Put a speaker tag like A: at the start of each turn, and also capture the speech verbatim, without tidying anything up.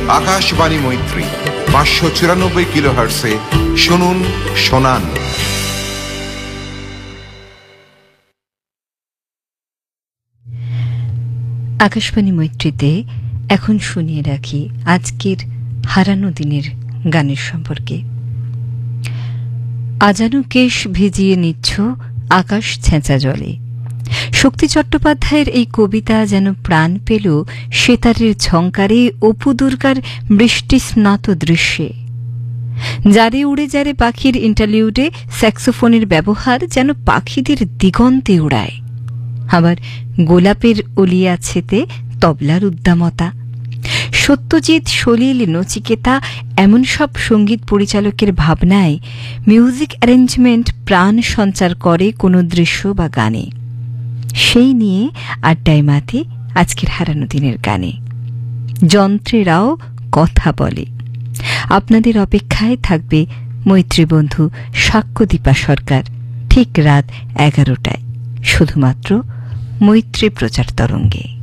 A: আকাশবাণী মৈত্রী পাঁচশো চুরানব্বই কিলো হার্টসে শুনুন শোনান।
B: আকাশবাণী মৈত্রীতে এখন শুনিয়ে রাখি আজকের হারানো দিনের গানের সম্পর্কে। আজানু কেশ ভিজিয়ে নিচ্ছ আকাশ ছেঁচা জলে। শক্তি চট্টোপাধ্যায়ের এই কবিতা যেন প্রাণ পেল সেতারের ঝংকারে অপু দুর্গার বৃষ্টি স্নাত দৃশ্যে। যারে উড়ে যারে পাখির ইন্টারলিউডে স্যাক্সোফোনের ব্যবহার যেন পাখিদের দিগন্তে উড়ায়। আবার গোলাপের অলিয়াছেতে তবলার উদ্দামতা। সত্যজিৎ, সলিল, নচিকেতা এমন সব সঙ্গীত পরিচালকের ভাবনায় মিউজিক অ্যারেঞ্জমেন্ট প্রাণ সঞ্চার করে কোনো দৃশ্য বা গানে। সেই নিয়ে আড্ডায় মাতে আজকের হারানো দিনের গানে। যন্ত্রেরাও কথা বলে। আপনাদের অপেক্ষায় থাকবে মৈত্রী বন্ধু সাক্ষ্যদীপা সরকার ঠিক রাত এগারোটায়, শুধুমাত্র মৈত্রী প্রচার তরঙ্গে।